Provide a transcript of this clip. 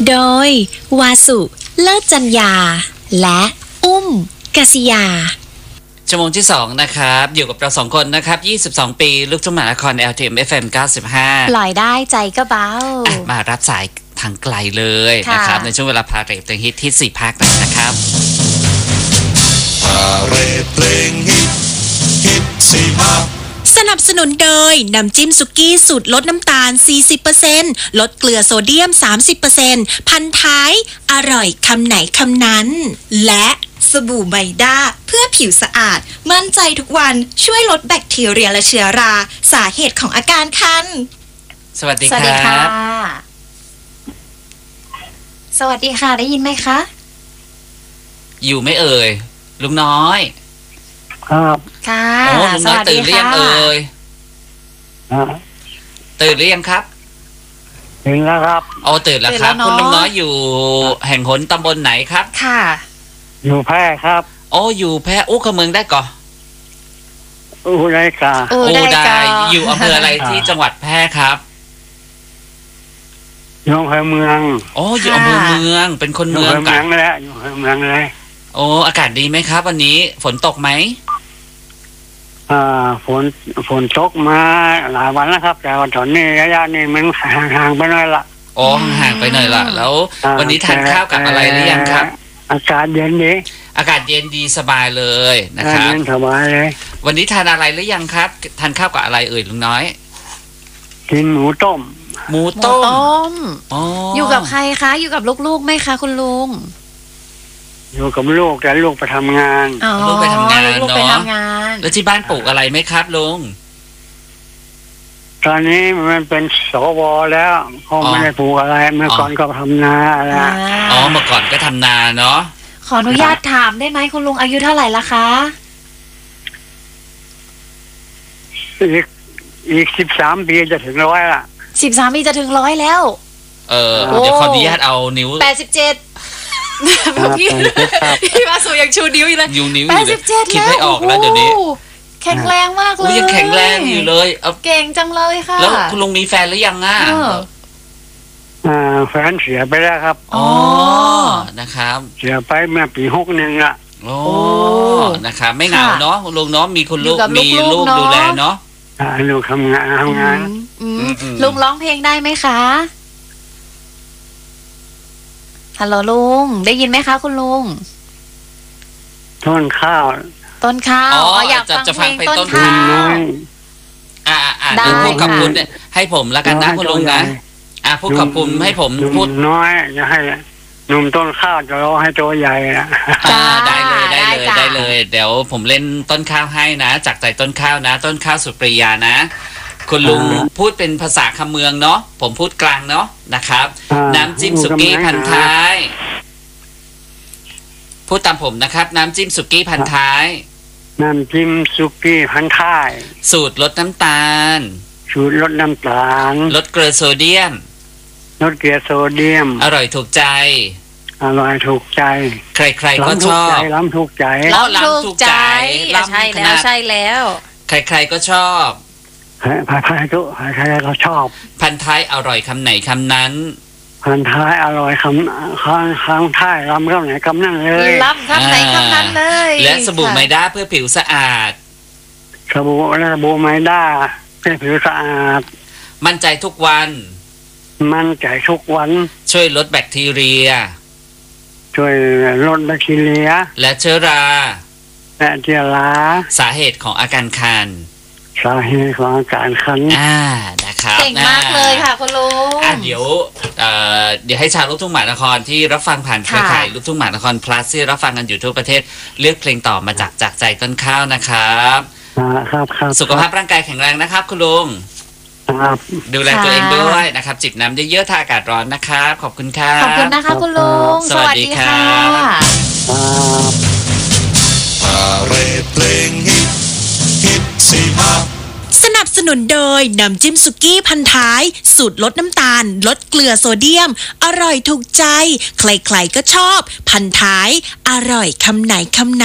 โดยวาสุเลิศจัญญาและอุ้มกศิยาชั่วโมงที่2นะครับอยู่กับเรา2คนนะครับ22ปีลูกทุ่งมหานคร LTM FM 95 ปล่อยได้ใจก็เบามารับสายทางไกลเลยนะครับในช่วงเวลาพาเรทเพลงฮิตที่4ภาคนะครับพาเรทเพลงฮิต4ภาคสนับสนุนโดยน้ำจิ้มสุกี้สูตรลดน้ำตาล 40% ลดเกลือโซเดียม 30% พันท้ายอร่อยคำไหนคำนั้นและสบู่ไมด้าเพื่อผิวสะอาดมั่นใจทุกวันช่วยลดแบคทีเรียและเชื้อราสาเหตุของอาการคันสวัสดีครับสวัสดีค่ะได้ยินไหมคะอยู่ไม่เอ่ยลุงน้อยครับค่ะโอ้ลุงน้อยตื่นหรือยังเอ่ยตื่นหรือยังครับตื่นแล้วครับโอ้ตื่นแล้วครับคุณลุงน้อยอยู่แห่งหนตำบลไหนครับค่ะอยู่แพร่ครับโอ้อยู่แพร่อู้ขเมืองได้ก่ออู้ได้กาได้อยู่อำเภออะไรที่จังหวัดแพร่ครับอยู่อำเภอเมืองโอ้อยู่อำเภอเมืองเป็นคนเมืองกันอยู่อำเภอเมืองเลยโอ้อากาศดีไหมครับวันนี้ฝนตกไหมฝนตกมาหลายวันแล้วครับแต่ว่าตอนนี้ระยะนี้มันห่างไปหน่อยละอ๋อห่างไปหน่อยละแล้ววันนี้ทานข้าวกับอะไรหรือยังครับอากาศเย็นดีอากาศเย็นดีสบายเลยนะครับสบายเลยวันนี้ทานอะไรหรือยังครับทานข้าวกับอะไรเอ่ยลุงน้อยกินหมูต้มอยู่กับใครคะอยู่กับลูกๆไหมคะคุณลุงอยู่กับลูกแต่ลูกไปทำงานลูกไปทำงานเนาะแล้วที่บ้านปลูกอะไรไหมครับลุงตอนนี้มันเป็นสวแล้วเขาไม่ได้ปลูกอะไรเมื่อก่อนก็ทำนาแล้วเมื่อก่อนก็ทำนาเนาะขออนุญาตถามได้ไหมคุณลุงอายุเท่าไหร่ละคะอีก13 ปีจะถึง100ละ 13 ปีจะถึง100แล้วเดี๋ยวขออนุญาตเอานิ้ว 87พี่มาสู่ยังชูนิ้วอยู่เลย 87แล้วคิดไม่ออกแล้วเดี๋ยวนี้แข็งแรงมากเลยยังแข็งแรงอยู่เลยเก่งจังเลยค่ะแล้วคุณลุงมีแฟนหรือยังแฟนเสียไปแล้วครับนะครับเสียไปเมื่อปี61อ่ะนะครับไม่เหงาเนาะลุงเนาะมีคุณลูกมีลูกดูแลเนาะลูกทำงานลุงร้องเพลงได้ไหมคะฮัลโหลลุงได้ยินไหมคะคุณลุงต้นข้าวอยากฟังเพลงต้นข้าวได้พูดขอบคุณให้ผมแล้วกันนะคุณลุงนะพูดขอบคุณให้ผมพูดน้อยจะให้หนุ่มต้นข้าวจะรอให้ตัวใหญ่ได้เลยเดี๋ยวผมเล่นต้นข้าวให้นะจากใจต้นข้าวนะต้นข้าวสุปริยานะคุณลุงพูดเป็นภาษาคำเมืองเนาะผมพูดกลางเนาะนะครับน้ำจิ้มสุกี้พันท้ายพูดตามผมนะครับน้ำจิ้มสุกี้พันท้ายน้ำจิ้มสุกี้พันท้ายสูตรลดน้ำตาลลดเกลือโซเดียมอร่อยถูกใจใครๆก็ชอบล้ำถูกใจใช่แล้วใครๆก็ชอบใครก็ชอบพันท้ายอร่อยคำไหนคำนั้นพันท้ายอร่อยคำท้ายล้ำคำไหนคำนั้นเลยล้ำคำไหนคำนั้นเลยและสบู่ไมด้าเพื่อผิวสะอาดสบู่ไมด้าเพื่อผิวสะอาดมั่นใจทุกวันช่วยลดแบคทีเรียและเชื้อราสาเหตุของอาการคันนะครับเก่งมากเลยค่ะคุณลุงเดี๋ยวให้ชาวลูกทุ่งมหานครที่รับฟังผ่านเครือข่ายลูกทุ่งมหานคร plus ที่รับฟังกันอยู่ทั่วประเทศเลือกเพลงต่อมาจากใจต้นข้าวนะครับสุขภาพร่างกายแข็งแรงนะครับคุณลุงดูแลตัวเองด้วยนะครับจิบน้ำเยอะๆถ้าอากาศร้อนนะครับขอบคุณครับขอบคุณนะคะคุณลุงสวัสดีค่ะเรทเพลงฮิต4ภาคสนับสนุนโดยน้ำจิ้มสุกี้พันท้ายสูตรลดน้ำตาลลดเกลือโซเดียมอร่อยถูกใจใครๆก็ชอบพันท้ายอร่อยคำไหนคำนั้น